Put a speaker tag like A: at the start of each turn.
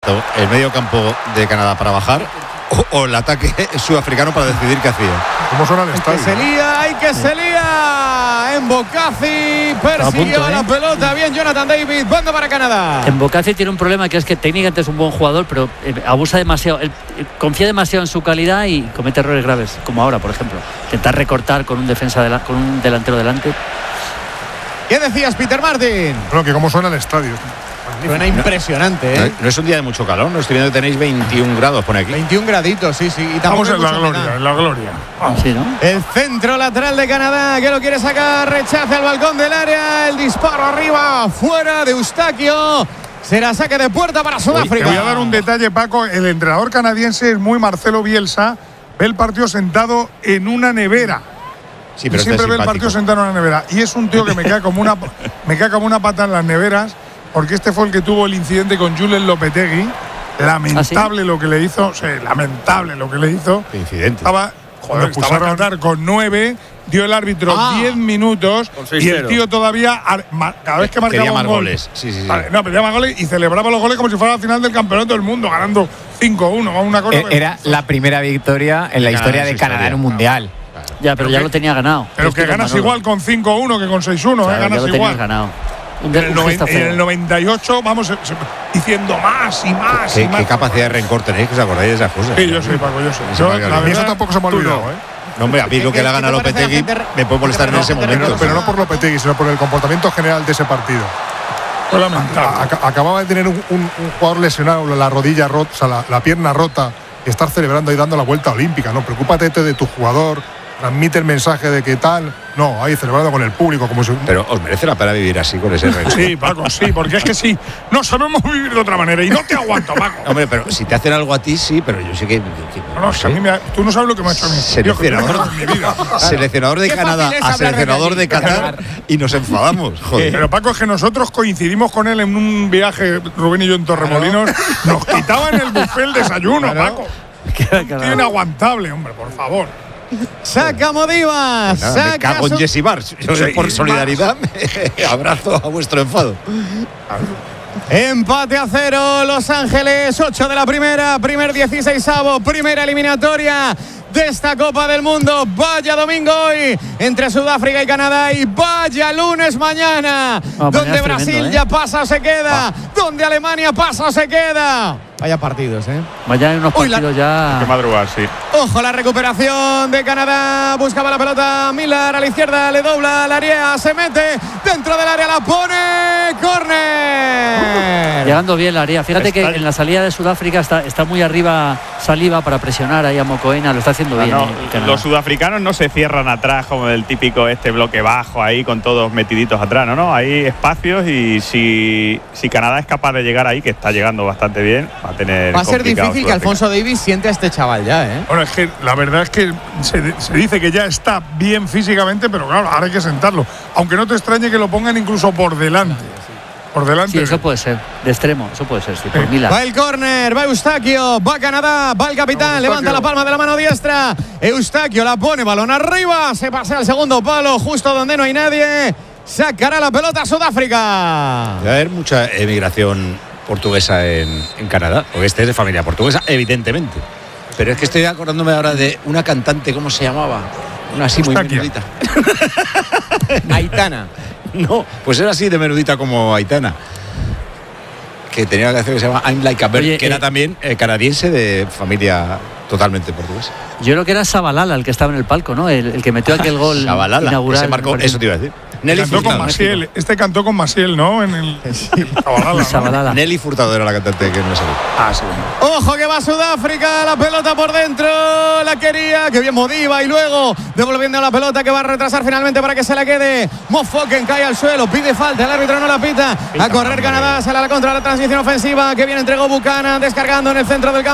A: abierto el medio campo de Canadá para bajar o el ataque sudafricano para decidir qué hacía.
B: ¿Cómo suena el estadio?
C: ¡Hay que se lía! Embocasi persiguió la pelota. Bien, Jonathan David. Banda para Canadá.
D: Embocasi tiene un problema, que es que técnicamente es un buen jugador, pero abusa demasiado. Confía demasiado en su calidad y comete errores graves, como ahora, por ejemplo. Intentar recortar con un con un delantero delante.
C: ¿Qué decías, Peter Martin?
B: Bueno, que cómo suena el estadio.
C: Suena impresionante, ¿eh?
A: No es un día de mucho calor, no estoy viendo que tenéis 21 grados, pone aquí.
C: 21 graditos, sí. Y
B: vamos en la gloria, Vamos.
D: Sí, ¿no?
C: El centro lateral de Canadá, que lo quiere sacar, rechaza el balcón del área, el disparo arriba, fuera de Eustaquio. Será saque de puerta para Sudáfrica.
B: Te voy a dar un detalle, Paco. El entrenador canadiense es muy Marcelo Bielsa. Ve el partido sentado en una nevera.
A: Sí, pero
B: siempre ve el partido sentado en una nevera. Y es un tío que me cae como una pata en las neveras, porque este fue el que tuvo el incidente con Julen Lopetegui. Lamentable lo que le hizo. Lamentable lo que le hizo.
A: ¿Qué incidente?
B: Estaba a tratar con 9, dio el árbitro 10 minutos y el tío todavía, cada vez que marcaba un gol,
A: goles. Sí.
B: pedía más goles y celebraba los goles como si fuera la final del campeonato del mundo, ganando 5-1 o una cosa.
E: Era la primera victoria en la historia de Canadá en un mundial.
D: Ya, pero ya lo tenía ganado.
B: Pero que ganas igual con 5-1 que con 6-1, ganas
D: ya lo
B: igual.
D: Ganado.
B: En el 98 vamos diciendo más y más.
A: ¿Qué capacidad de rencor tenéis, que os acordáis de esas cosas?
B: Sí, yo soy, Paco, yo soy. A mí eso tampoco se me ha olvidado,
A: No, hombre, a mí lo que le hagan a Lopetegui me puede molestar en ese momento.
B: Pero no por Lopetegui, sino por el comportamiento general de ese partido. Acababa de tener un jugador lesionado, la rodilla rota, o sea, la pierna rota, y estar celebrando y dando la vuelta olímpica, ¿no? Preocúpate de tu jugador, transmite el mensaje de que tal. No, ahí celebrando con el público como si…
A: Pero os merece la pena vivir así con ese rencor.
B: Sí, Paco, sí, porque es que sí, no sabemos vivir de otra manera y no te aguanto, Paco.
A: Hombre, pero si te hacen algo a ti, sí, pero yo sé que no sé.
B: A mí tú no sabes lo que me ha hecho a mí.
A: Seleccionador de Canadá a seleccionador de Qatar y nos enfadamos, joder.
B: Pero Paco, es que nosotros coincidimos con él en un viaje, Rubén y yo, en Torremolinos. Nos quitaban el buffet el desayuno, Paco. Tío inaguantable, hombre, por favor.
C: Saca Modiva.
A: Me cago en Jesse Barnes. Yo por solidaridad abrazo a vuestro enfado.
C: Empate a 0, Los Ángeles, 8 de la primera, primer 16avo, primera eliminatoria de esta Copa del Mundo. Vaya domingo hoy entre Sudáfrica y Canadá y vaya lunes mañana, donde Brasil ya pasa o se queda, donde Alemania pasa o se queda. Vaya partidos,
D: Vaya en unos partidos ya.
B: Hay que madrugar, sí.
C: Ojo, la recuperación de Canadá. Buscaba la pelota Miller a la izquierda, le dobla Larea, se mete dentro del área, la pone. ¡Córner!
D: Llegando bien Larea. Fíjate que en la salida de Sudáfrica está muy arriba Saliba para presionar ahí a Mokoena. Lo está haciendo bien.
F: Los sudafricanos no se cierran atrás como el típico bloque bajo ahí con todos metiditos atrás, ¿no? Hay espacios y si Canadá es capaz de llegar ahí, que está llegando bastante bien, va a
C: ser difícil que Alfonso Davies siente a este chaval ya,
B: Bueno, es que la verdad es que se dice que ya está bien físicamente, pero claro, ahora hay que sentarlo. Aunque no te extrañe que lo pongan incluso por delante. Por delante.
D: Sí, eso puede ser. De extremo, eso puede ser, sí, por Miller.
C: Va el córner, va Eustaquio, va Canadá, va el capitán, levanta la palma de la mano diestra. Eustaquio la pone, balón arriba, se pasa al segundo palo, justo donde no hay nadie. Sacará la pelota a Sudáfrica.
A: Va a haber mucha emigración portuguesa en Canadá, porque este es de familia portuguesa, evidentemente. Pero es que estoy acordándome ahora de una cantante, ¿cómo se llamaba? Una así muy menudita.
C: Aitana.
A: No, pues era así de menudita como Aitana. Que tenía una canción que se llama I'm Like a Bird, que era también canadiense de familia totalmente portuguesa.
D: Yo creo que era Shabalala el que estaba en el palco, ¿no? El que metió aquel gol inaugural.
A: Ese marcó, eso te iba a decir.
B: Nelly Furtado. Cantó con Maciel, ¿no? En el
D: Shabalala.
A: Nelly Furtado era la cantante que no sabía.
B: Sí.
C: Ojo que va Sudáfrica, la pelota por dentro, la quería, que bien Modiva y luego devolviendo la pelota que va a retrasar finalmente para que se la quede. Mofoken cae al suelo, pide falta, el árbitro no la pita. A correr Canadá, sale a la contra la transición ofensiva que bien entregó Buchanan, descargando en el centro del campo.